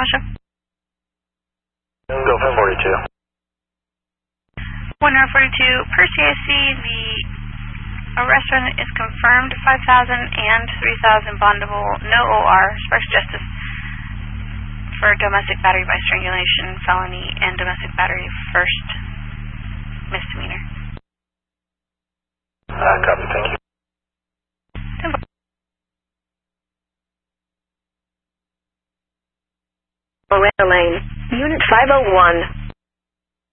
Natasha. Go for 42. 142, per CIC, the arrest warrant is confirmed, 5,000 and 3,000 bondable, no OR, sparse justice for domestic battery by strangulation, felony, and domestic battery first misdemeanor. Copy, thank you. Loretta Lane, Unit 501.